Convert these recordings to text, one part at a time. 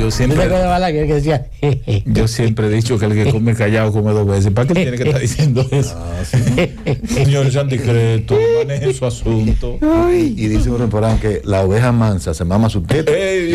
Yo siempre he dicho que el que come callado come dos veces. ¿Para qué tiene que estar diciendo eso? Señor Santicreto, maneje su asunto. Y dice un refrán que la oveja mansa se mama su teta.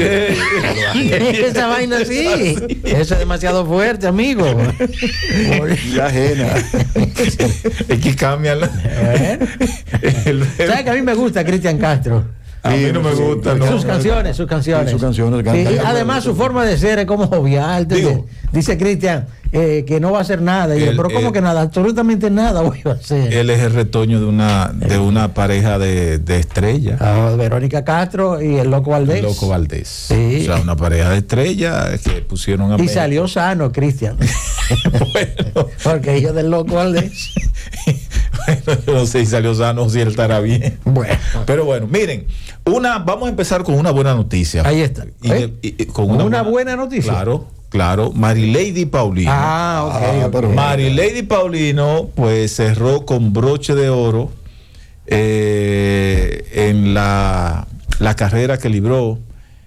Esa vaina sí. Eso es demasiado fuerte, amigo. La ajena. Es que cambian ¿Sabes que a mí me gusta Cristian Castro? A mí no me gusta, ¿no? Sus canciones. Sus canciones. Sí, además su forma de ser es como jovial. Dice Cristian que no va a hacer nada. Pero ¿cómo que nada? Absolutamente nada voy a hacer. Él es el retoño de una pareja de estrellas. Verónica Castro y el Loco Valdés. Sí. O sea, una pareja de estrellas que pusieron a Y salió sano, Cristian. Bueno. Porque ellos del Loco Valdés. Bueno, yo no sé si salió sano o si él estará bien. Bueno. Pero bueno, miren, vamos a empezar con una buena noticia. Ahí está. Con una buena noticia. Claro. Marilady Paulino. Ok. Marilady Paulino, pues cerró con broche de oro en la carrera que libró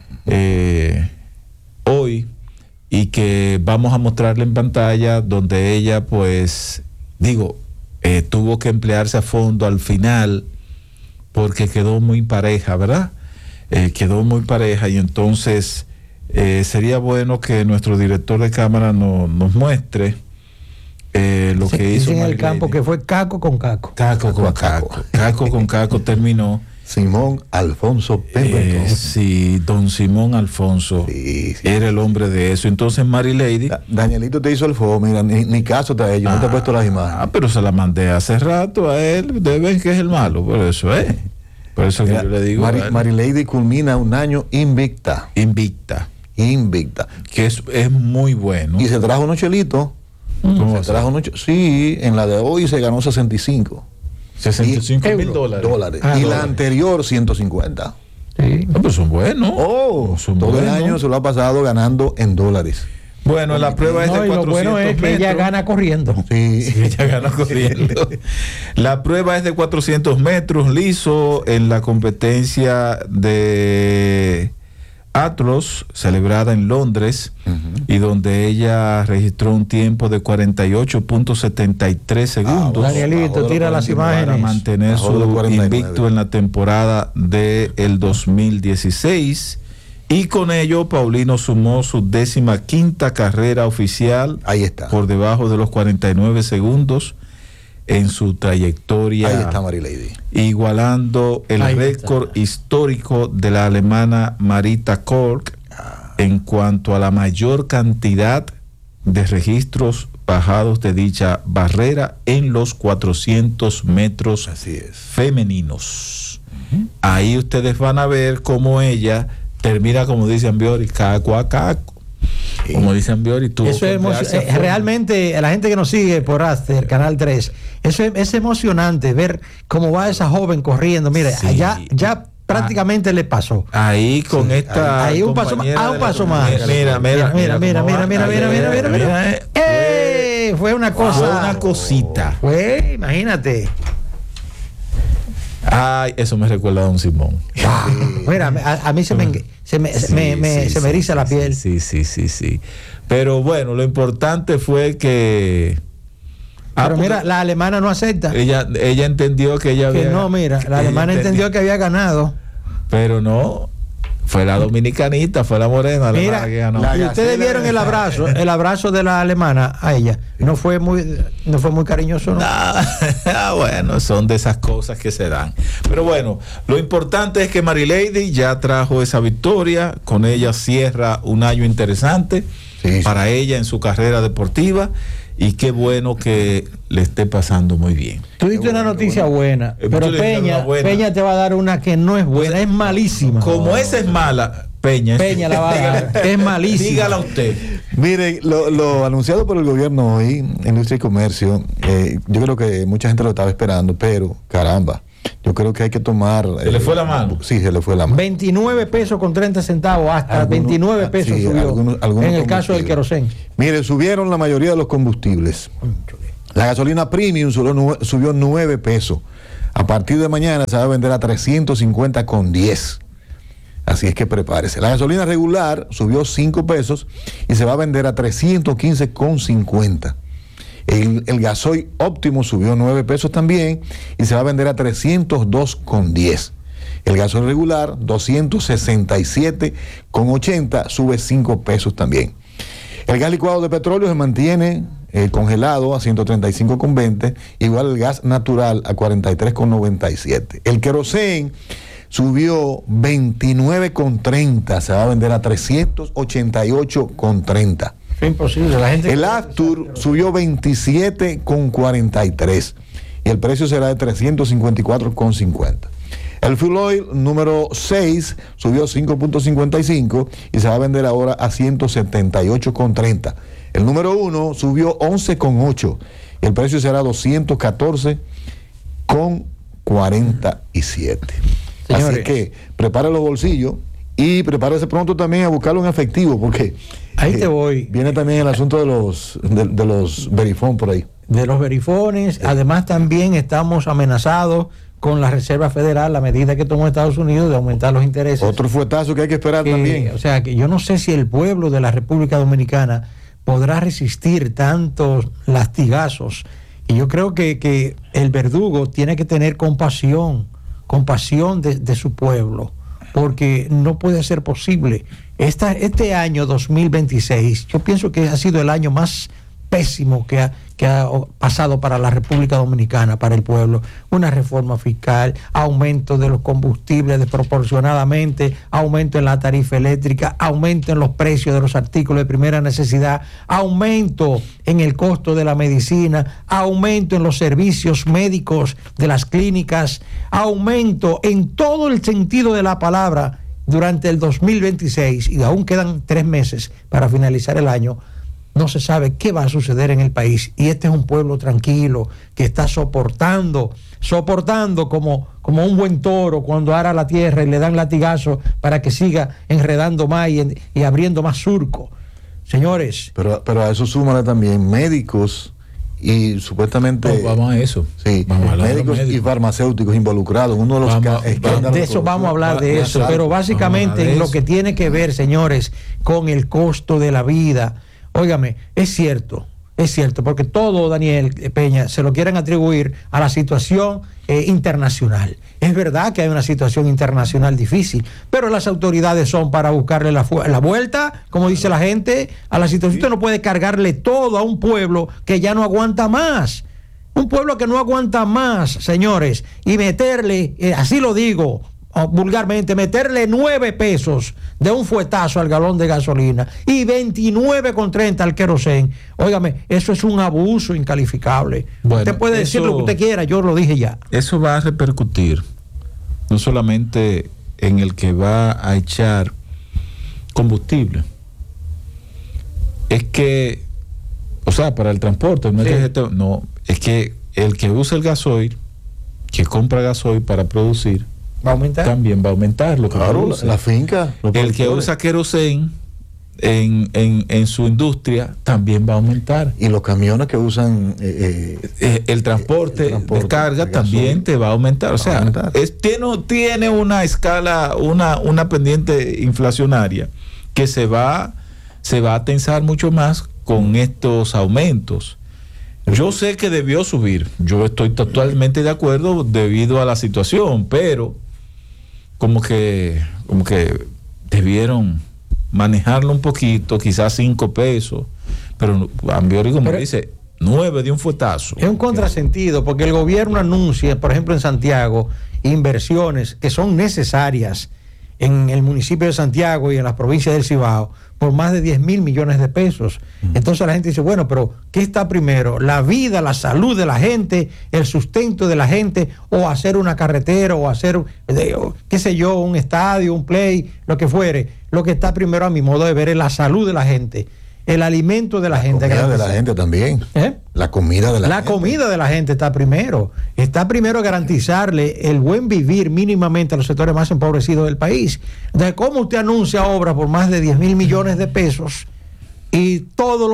hoy, y que vamos a mostrarle en pantalla, donde ella, pues, tuvo que emplearse a fondo al final porque quedó muy pareja, ¿verdad? Quedó muy pareja, y entonces sería bueno que nuestro director de cámara nos muestre lo que hizo. En el campo que fue caco con caco. Caco con caco terminó. Simón Alfonso Pemberton. Sí, don Simón Alfonso. Sí. Era el hombre de eso. Entonces Marilady. Danielito te hizo el foro, mira, ni caso te ha hecho, no te he puesto las imágenes. Pero se la mandé hace rato a él. Deben que es el malo, por eso es. Por eso que yo le digo. Marilady culmina un año invicta. Que es muy bueno. Y se trajo unos chelitos. Sí, en la de hoy se ganó 65. $65,000. Y la anterior 150. Sí. Pues son buenos. Todo el año se lo ha pasado ganando en dólares. Bueno, la prueba es de 400 lo bueno es que metros. ella gana corriendo. Sí, ella gana corriendo. La prueba es de 400 metros liso en la competencia de Atlas, celebrada en Londres, y donde ella registró un tiempo de 48.73 segundos. Danielito, tira las imágenes. Para mantener su invicto en la temporada del 2016. Y con ello, Paulino sumó su 15ª carrera oficial. Ahí está. Por debajo de los 49 segundos en su trayectoria. Ahí está Marilady. Igualando el récord histórico de la alemana Marita Kork en cuanto a la mayor cantidad de registros bajados de dicha barrera en los 400 metros femeninos. Ahí ustedes van a ver cómo ella termina, como dice Ambiori, caco a caco. Como dice Ambiori, tú. Eso es realmente, la gente que nos sigue por Aster, Canal 3, eso es emocionante ver cómo va esa joven corriendo. Mire, ya prácticamente le pasó. Ahí con esta. Ahí un paso más. Mira. Fue una cosa. Fue una cosita. Imagínate. Ay, eso me recuerda a don Simón. Mira, a mí se me eriza la piel. Sí. Pero bueno, lo importante fue que. Pero mira, la alemana no acepta. Ella entendió que ella había. La alemana entendió que había ganado. Pero no. Fue la dominicanita, fue la morena. Mira, y ustedes vieron el abrazo de la alemana a ella. No fue muy cariñoso, ¿no? Bueno, son de esas cosas que se dan. Pero bueno, lo importante es que Marilady ya trajo esa victoria. Con ella cierra un año interesante para ella en su carrera deportiva. Y qué bueno que le esté pasando muy bien. Tú diste una noticia buena, pero Peña te va a dar una que no es buena, es malísima. Como esa es mala, Peña la va a dar, es malísima. Dígala usted. Mire, lo anunciado por el gobierno hoy, Industria y Comercio, yo creo que mucha gente lo estaba esperando, pero caramba, yo creo que hay que tomar. ¿Se le fue la mano? Sí, se le fue la mano. 29 pesos con 30 centavos, hasta 29 pesos subió en el caso del querosén. Mire, subieron la mayoría de los combustibles. La gasolina premium subió 9 pesos. A partir de mañana se va a vender a 350,10. Así es que prepárese. La gasolina regular subió 5 pesos y se va a vender a 315,50. El gasoil óptimo subió 9 pesos también y se va a vender a 302,10. El gasoil regular, 267,80, sube 5 pesos también. El gas licuado de petróleo se mantiene congelado a 135,20, igual el gas natural a 43,97. El querosén subió 29,30, se va a vender a 388,30. Es imposible. La gente el Actur subió 27,43 y el precio será de 354,50. El fuel oil número 6 subió 5,55 y se va a vender ahora a 178,30. El número 1 subió 11,8 y el precio será 214,47. Así que prepare los bolsillos y prepárese pronto también a buscarlo en efectivo, porque ahí te voy. Viene también el asunto de los verifones por ahí. De los verifones, además también estamos amenazados con la Reserva Federal, la medida que tomó Estados Unidos de aumentar los intereses. Otro fuetazo que hay que esperar también. O sea, que yo no sé si el pueblo de la República Dominicana podrá resistir tantos lastigazos. Y yo creo que el verdugo tiene que tener compasión de su pueblo, porque no puede ser posible. Este año 2026, yo pienso que ha sido el año más pésimo que ha pasado para la República Dominicana, para el pueblo. Una reforma fiscal, aumento de los combustibles desproporcionadamente, aumento en la tarifa eléctrica, aumento en los precios de los artículos de primera necesidad, aumento en el costo de la medicina, aumento en los servicios médicos de las clínicas, aumento en todo el sentido de la palabra durante el 2026, y aún quedan 3 meses para finalizar el año. No se sabe qué va a suceder en el país, y este es un pueblo tranquilo que está soportando como un buen toro cuando ara la tierra y le dan latigazo para que siga enredando más y abriendo más surco. Señores. Pero a eso súmale también médicos y supuestamente... vamos a eso. Sí, médicos y farmacéuticos involucrados. Uno de los de eso vamos a hablar de eso, pero básicamente en lo que tiene que ver, señores, con el costo de la vida. Óigame, es cierto, porque todo, Daniel Peña, se lo quieren atribuir a la situación internacional. Es verdad que hay una situación internacional difícil, pero las autoridades son para buscarle la vuelta, como dice la gente, a la situación. Usted no puede cargarle todo a un pueblo que ya no aguanta más. Un pueblo que no aguanta más, señores, y meterle, así lo digo vulgarmente, meterle 9 pesos de un fuetazo al galón de gasolina y 29,30 al querosén. Óigame, eso es un abuso incalificable. Bueno, usted puede decir lo que usted quiera, yo lo dije ya. Eso va a repercutir no solamente en el que va a echar combustible, es que, o sea, para el transporte, no, sí. Es que el que usa el gasoil, que compra gasoil para producir, ¿va a aumentar? También va a aumentar lo que produce. La finca. El que usa querosén en su industria también va a aumentar. Y los camiones que usan el transporte de carga también te va a aumentar. O sea, tiene una escala, una pendiente inflacionaria que se va a tensar mucho más con estos aumentos. Yo sé que debió subir, yo estoy totalmente de acuerdo debido a la situación, pero como que debieron manejarlo un poquito, quizás 5 pesos, pero Ambiori, como dice, 9 de un fuetazo. Es un contrasentido, porque el gobierno anuncia, por ejemplo en Santiago, inversiones que son necesarias en el municipio de Santiago y en las provincias del Cibao por más de 10,000 millones de pesos. Entonces la gente dice, bueno, pero ¿qué está primero? ¿La vida, la salud de la gente, el sustento de la gente, o hacer una carretera, o hacer, qué sé yo, un estadio, un play, lo que fuere? Lo que está primero, a mi modo de ver, es la salud de la gente, el alimento de la gente. La comida de la gente también. La comida de la gente. La comida de la gente está primero. Está primero garantizarle el buen vivir mínimamente a los sectores más empobrecidos del país. De cómo usted anuncia obras por más de 10,000 millones de pesos y todos los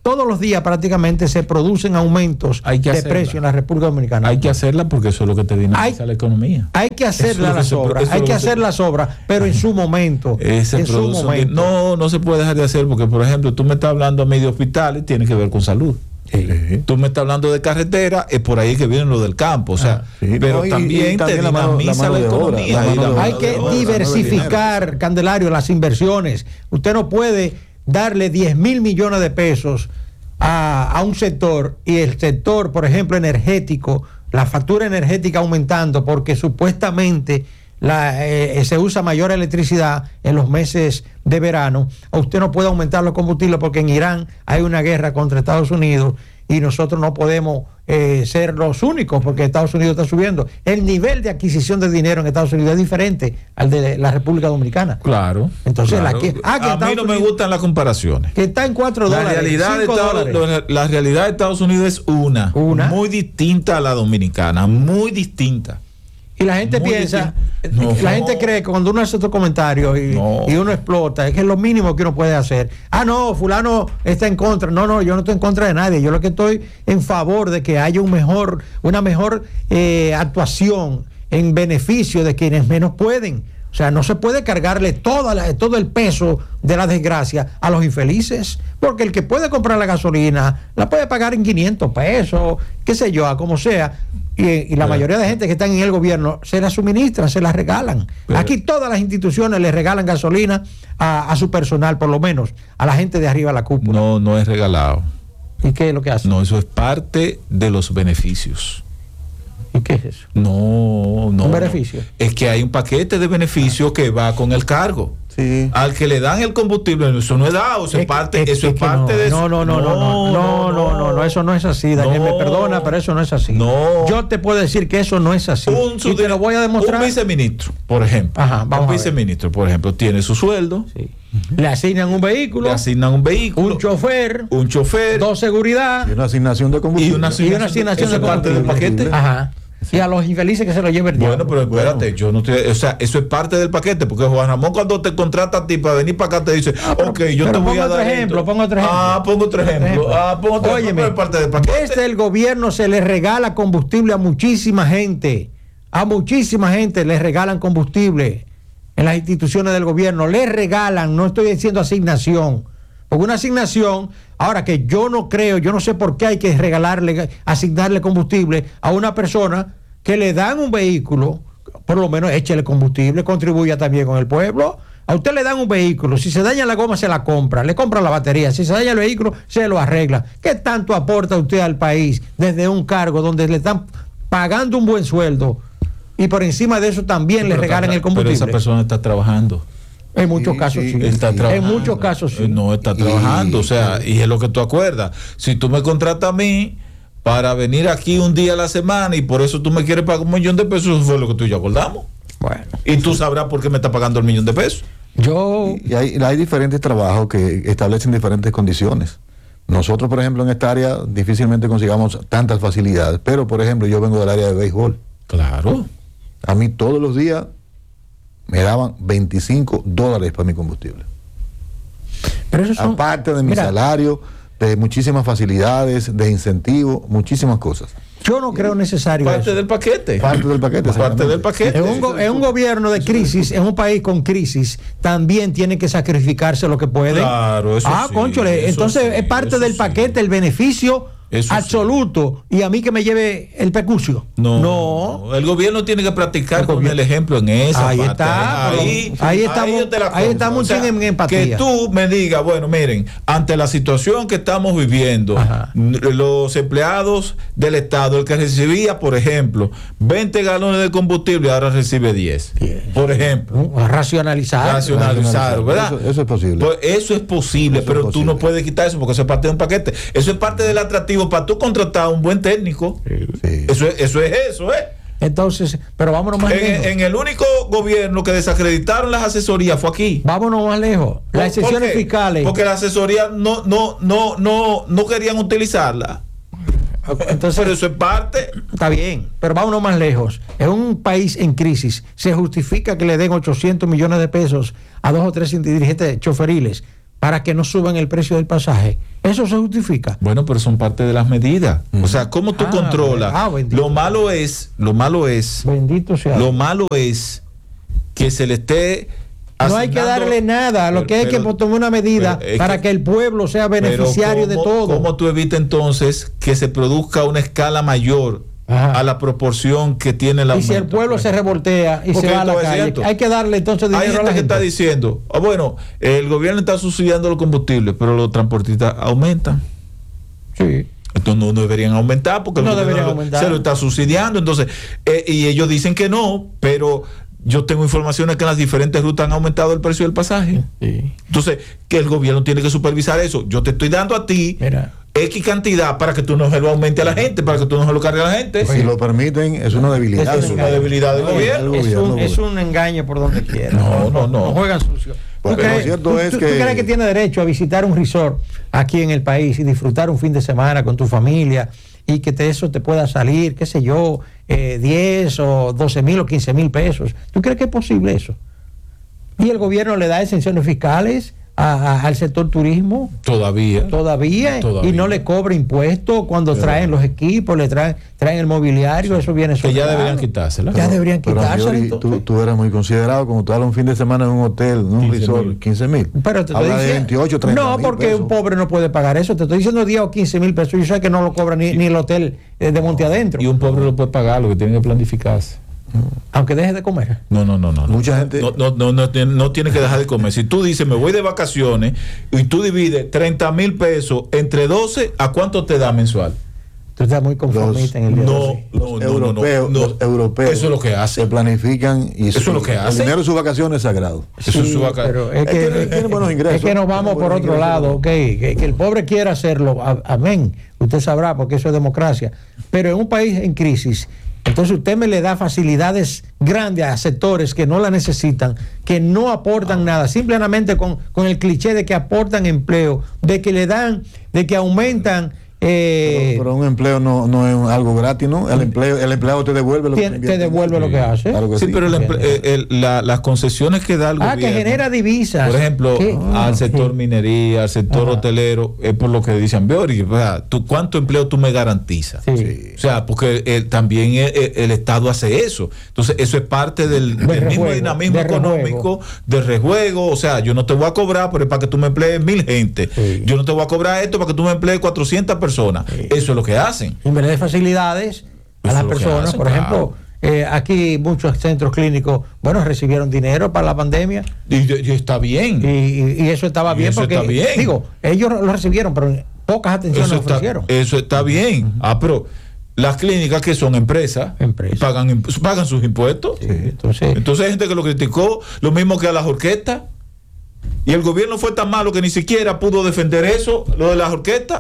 todos los días prácticamente se producen aumentos de precio en la República Dominicana. Hay que hacerla porque eso es lo que te dinamiza la economía. Hay que hacerla las obras, pero en su momento. No se puede dejar de hacer porque, por ejemplo, tú me estás hablando a mí de hospitales, tiene que ver con salud. Sí. Tú me estás hablando de carretera, es por ahí que vienen lo del campo, o sea, pero también te dinamiza la economía. Hay que diversificar, Candelario, las inversiones. Usted no puede darle 10,000 millones de pesos a un sector y el sector, por ejemplo, energético, la factura energética aumentando porque supuestamente se usa mayor electricidad en los meses de verano. Usted no puede aumentar los combustibles porque en Irán hay una guerra contra Estados Unidos y nosotros no podemos ser los únicos porque Estados Unidos está subiendo. El nivel de adquisición de dinero en Estados Unidos es diferente al de la República Dominicana. Claro. Entonces, claro. A mí no me gustan las comparaciones. Que está en $4. La realidad de Estados Unidos es una muy distinta a la dominicana, muy distinta. Y la gente piensa, la gente cree que cuando uno hace estos comentarios y uno explota, es que es lo mínimo que uno puede hacer. No, fulano está en contra. No, yo no estoy en contra de nadie. Yo lo que estoy en favor de que haya una mejor actuación en beneficio de quienes menos pueden. O sea, no se puede cargarle todo el peso de la desgracia a los infelices, porque el que puede comprar la gasolina la puede pagar en 500 pesos, qué sé yo, a como sea. Y la mayoría de gente que están en el gobierno se la suministran, se la regalan. Aquí todas las instituciones le regalan gasolina a su personal, por lo menos a la gente de arriba de la cúpula. No es regalado. ¿Y qué es lo que hacen? No, eso es parte de los beneficios. ¿Y qué es eso? No. ¿Un beneficio? Es que hay un paquete de beneficios que va con el cargo. Sí. Al que le dan el combustible, eso no es dado, eso es parte de eso. No, eso no es así, Daniel, me perdona, pero eso no es así. No. Yo te puedo decir que eso no es así. Y te lo voy a demostrar. Un viceministro, por ejemplo. Un viceministro, por ejemplo, tiene su sueldo. Sí. Le asignan un vehículo. Un chofer. 2 seguridad. Y una asignación de combustible. Y una asignación de combustible. Parte del paquete. Ajá. Sí. Y a los infelices que se lo lleven. Bueno, pero espérate, yo no estoy, o sea, eso es parte del paquete, porque Juan Ramón cuando te contrata a ti para venir para acá te dice, yo te voy a dar pongo otro ejemplo. Pongo otro ejemplo. Óyeme, es parte del paquete. Desde el gobierno se le regala combustible a muchísima gente. A muchísima gente les regalan combustible en las instituciones del gobierno. Les regalan, no estoy diciendo asignación. Porque una asignación, ahora que yo no sé por qué hay que asignarle combustible a una persona que le dan un vehículo, por lo menos échele combustible, contribuya también con el pueblo. A usted le dan un vehículo, si se daña la goma se la compra, le compra la batería, si se daña el vehículo se lo arregla. ¿Qué tanto aporta usted al país desde un cargo donde le están pagando un buen sueldo y por encima de eso también le regalan el combustible? Pero esa persona está trabajando. En muchos casos sí. En muchos casos sí. No está trabajando, o sea, y es lo que tú acuerdas. Si tú me contratas a mí para venir aquí un día a la semana y por eso tú me quieres pagar $1,000,000 de pesos, eso fue lo que tú y yo acordamos. Bueno. Y tú sabrás por qué me está pagando el $1,000,000 de pesos. Y hay diferentes trabajos que establecen diferentes condiciones. Nosotros, por ejemplo, en esta área difícilmente consigamos tantas facilidades, pero, por ejemplo, yo vengo del área de béisbol. Claro. A mí todos los días me daban $25 para mi combustible. Pero eso aparte de mi salario, de muchísimas facilidades, de incentivos, muchísimas cosas. Yo no creo necesario parte eso. del paquete. Parte del paquete. Parte del paquete. En un gobierno de crisis, en un país con crisis, también tiene que sacrificarse lo que puede. Claro, eso sí. Cónchole, entonces sí, es parte del paquete, el beneficio absoluto. Sí. Y a mí que me lleve el pecucio. No. El gobierno tiene que practicar con el ejemplo en esa ahí parte. Ahí estamos en empatía. Que tú me digas, bueno, miren, ante la situación que estamos viviendo, los empleados del Estado, el que recibía, por ejemplo, 20 galones de combustible, ahora recibe 10. Por ejemplo. Racionalizar, ¿verdad? Eso es posible. Pues eso es posible, pero tú no puedes quitar eso porque eso es parte de un paquete. Eso es parte del atractivo para tú contratar a un buen técnico. Sí. Eso es. Entonces, pero vámonos más lejos. En el único gobierno que desacreditaron las asesorías fue aquí. Vámonos más lejos. Las excepciones fiscales. Porque las asesorías no querían utilizarla. Entonces, pero eso es parte. Está bien, pero vámonos más lejos. En un país en crisis, ¿se justifica que le den 800 millones de pesos a 2 o 3 dirigentes choferiles para que no suban el precio del pasaje. ¿Eso se justifica? Bueno, pero son parte de las medidas. O sea, ¿cómo tú controlas? Lo malo es, bendito sea. Lo malo es que se le esté no hay que darle nada, lo que hay que tomar una medida para que el pueblo sea beneficiario de todo. ¿Cómo tú evitas entonces que se produzca una escala mayor a la proporción que tiene la aumento? Y si el pueblo se revoltea y se va a la calle, hay que darle entonces dinero a la gente. Hay gente que está diciendo, bueno, el gobierno está subsidiando los combustibles, pero los transportistas aumentan. Sí. Entonces no deberían aumentar porque no deberían aumentar. Se lo está subsidiando. Entonces, y ellos dicen que no, pero yo tengo informaciones que en las diferentes rutas han aumentado el precio del pasaje. Sí. Entonces, que el gobierno tiene que supervisar eso. Yo te estoy dando a ti X cantidad para que tú no se lo aumente a la gente, para que tú no se lo cargue a la gente. Si lo permiten, es una debilidad. Es una debilidad del gobierno. Es un engaño por donde quiera. No juegan sucio. Pues, lo cierto es ¿Tú crees que tiene derecho a visitar un resort aquí en el país y disfrutar un fin de semana con tu familia y que eso te pueda salir, qué sé yo, 10 o 12 mil o 15 mil pesos? ¿Tú crees que es posible eso? ¿Y el gobierno le da exenciones fiscales al sector turismo? Todavía. Y no le cobra impuestos cuando traen los equipos, le traen el mobiliario, eso viene que ya deberían quitársela. Ya deberían quitársela. Tú eres muy considerado, como tú hablas un fin de semana en un hotel, en un resort, 15 mil. Pero te habla de 28, 30 no, porque pesos. Un pobre no puede pagar eso. Te estoy diciendo 10 o 15 mil pesos. Yo sé que no lo cobra ni el hotel de Monte Adentro. Y un pobre lo puede pagar, lo que tiene que planificarse. Aunque deje de comer. No. Mucha gente no tiene que dejar de comer. Si tú dices, me voy de vacaciones y tú divides 30 mil pesos entre 12, ¿a cuánto te da mensual? Tú estás muy conformista en el día de hoy. Los europeos. Eso es lo que hacen. Se planifican y eso es lo que hacen. El dinero de sus vacaciones es sagrado. Eso es su pero es que tiene buenos ingresos. Es que nos vamos por otro lado, que el pobre quiera hacerlo, amén. Usted sabrá, porque eso es democracia. Pero en un país en crisis, entonces usted me le da facilidades grandes a sectores que no la necesitan, que no aportan nada, simplemente con el cliché de que aportan empleo, de que le dan, de que aumentan. Pero un empleo no es algo gratis, ¿no? El empleado te devuelve lo que hace. Claro que sí, pero las concesiones que da el gobierno, que genera divisas. Por ejemplo, al sector minería, al sector hotelero, es por lo que dicen, Beori, ¿cuánto empleo tú me garantizas? Sí. O sea, porque también el Estado hace eso. Entonces, eso es parte del mismo dinamismo económico, de rejuego. O sea, yo no te voy a cobrar, pero es para que tú me emplees 1,000 gente. Sí. Yo no te voy a cobrar esto para que tú me emplees 400 personas. Sí. Eso es lo que hacen. Y me le dé facilidades a las personas. Por ejemplo, aquí muchos centros clínicos, recibieron dinero para la pandemia. Y está bien. Y eso estaba bien, porque, digo, ellos lo recibieron, pero pocas atenciones ofrecieron. Eso está bien. Pero las clínicas, que son empresas. Pagan sus impuestos. Sí, entonces hay gente que lo criticó, lo mismo que a las orquestas. Y el gobierno fue tan malo que ni siquiera pudo defender eso, lo de las orquestas.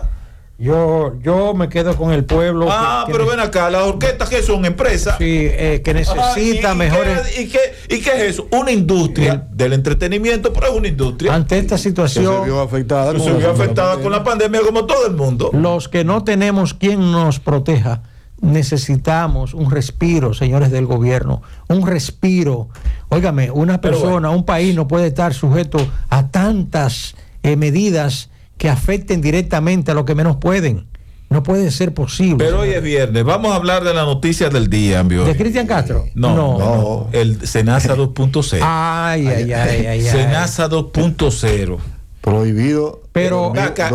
Yo me quedo con el pueblo. Pero ven acá, las orquestas, que son empresas. Sí, que necesita mejores. ¿Y qué es eso? Una industria del entretenimiento, pero es una industria. Ante esta situación. Que se vio afectada con la pandemia, como todo el mundo. Los que no tenemos quien nos proteja, necesitamos un respiro, señores del gobierno. Un respiro. Óigame, una persona, un país no puede estar sujeto a tantas medidas que afecten directamente a los que menos pueden. No puede ser posible. Pero hoy es viernes. Vamos a hablar de la noticia del día, Ambio. ¿De Cristian Castro? No. El Senasa 2.0. Ay. Senasa 2.0. Prohibido. Pero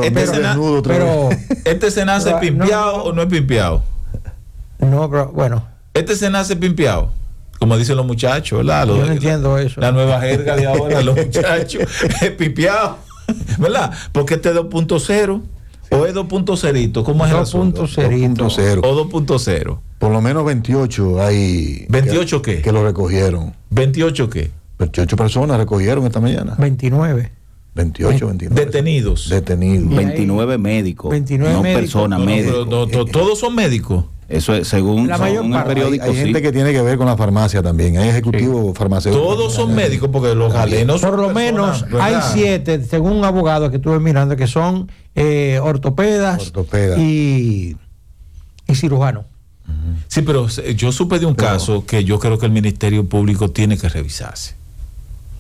¿este Senasa es pimpeado o no es pimpeado? No, pero bueno. ¿Este Senasa es pimpeado? Como dicen los muchachos, ¿verdad? Yo no entiendo eso. La nueva jerga de ahora, los muchachos, es pimpeado. ¿Verdad? Porque este es 2.0 o es 2.0. ¿Cómo es 2.0 o 2.0? Por lo menos 28 hay. ¿28 qué? Que lo recogieron. ¿28 qué? 28 personas recogieron esta mañana. 29. 28. Detenidos. 29 médicos. 29 personas médicos. Todos son médicos. Eso es según el periódico. Hay gente que tiene que ver con la farmacia también. Hay ejecutivos farmacéuticos. Todos son médicos, porque los galenos. Por lo menos hay 7, según un abogado que estuve mirando, que son ortopedas. Y cirujanos. Sí, pero yo supe de un caso que yo creo que el Ministerio Público tiene que revisarse.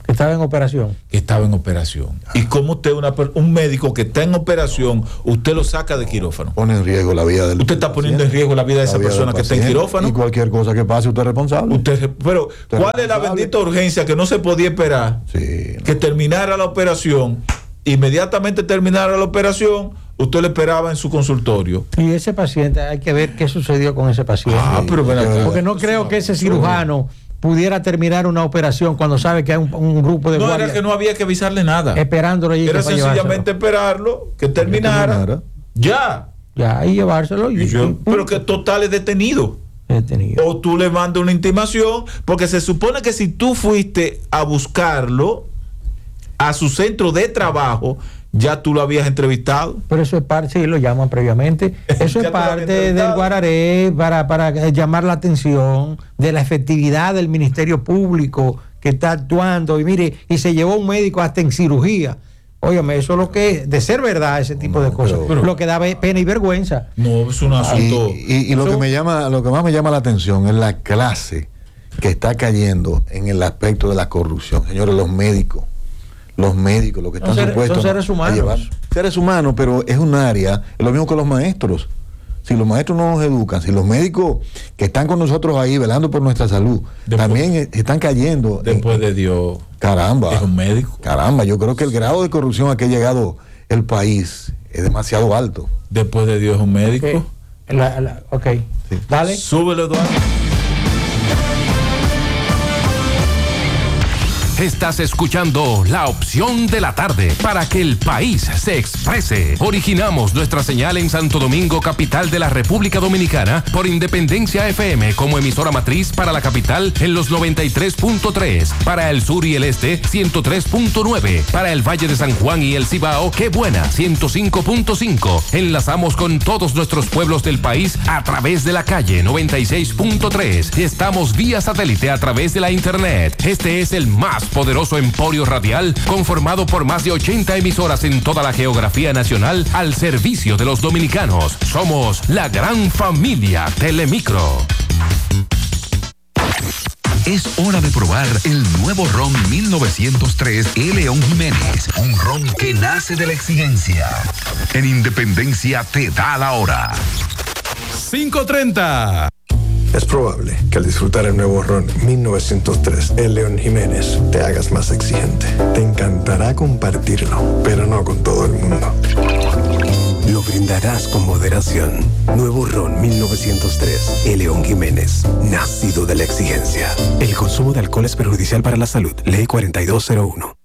Que estaba en operación. ¿Y cómo usted, un médico que está en operación, usted lo saca de quirófano? Pone en riesgo la vida del Usted está poniendo en riesgo la vida de esa persona que está en quirófano. Y cualquier cosa que pase, usted es responsable. Pero, ¿cuál es la bendita urgencia que no se podía esperar? Sí, no. Que terminara la operación, inmediatamente terminara la operación, usted lo esperaba en su consultorio. Y ese paciente, hay que ver qué sucedió con ese paciente. Pero ven acá. Porque no creo que ese cirujano pudiera terminar una operación cuando sabe que hay un grupo de guardias. No, era que no había que avisarle nada. Esperándolo allí. Era sencillamente esperarlo, que terminara. Ya. Ya, y llevárselo. Pero que total es detenido. O tú le mandas una intimación, porque se supone que si tú fuiste a buscarlo a su centro de trabajo, ya tú lo habías entrevistado. Pero eso es parte, sí, lo llaman previamente. Eso es parte del guararé para llamar la atención de la efectividad del Ministerio Público que está actuando. Y mire, y se llevó un médico hasta en cirugía. Óyeme, eso es lo que, de ser verdad, ese tipo de cosas, pero lo que da pena y vergüenza. No, es un asunto. Y lo que más me llama la atención es la clase que está cayendo en el aspecto de la corrupción. Señores, los médicos, los que están supuestos son seres humanos. a llevar seres humanos, pero es un área, es lo mismo que los maestros. Si los maestros no nos educan, si los médicos que están con nosotros ahí velando por nuestra salud también están cayendo. Después de Dios. Caramba. Es un médico. Caramba, yo creo que el grado de corrupción a que ha llegado el país es demasiado alto. Después de Dios es un médico. Ok. Sí. Dale. Súbelo, Eduardo. Estás escuchando La Opción de la Tarde para que el país se exprese. Originamos nuestra señal en Santo Domingo, capital de la República Dominicana, por Independencia FM como emisora matriz para la capital en los 93.3, para el sur y el este 103.9, para el Valle de San Juan y el Cibao, Qué Buena 105.5. Enlazamos con todos nuestros pueblos del país a través de la calle 96.3. Estamos vía satélite a través de la internet. Este es el más poderoso emporio radial conformado por más de 80 emisoras en toda la geografía nacional al servicio de los dominicanos. Somos la gran familia Telemicro. Es hora de probar el nuevo ron 1903 El León Jiménez, un ron que nace de la exigencia. En Independencia te da la hora. 5:30. Es probable que al disfrutar el nuevo ron 1903 El León Jiménez te hagas más exigente. Te encantará compartirlo, pero no con todo el mundo. Lo brindarás con moderación. Nuevo ron 1903 El León Jiménez, nacido de la exigencia. El consumo de alcohol es perjudicial para la salud. Ley 4201.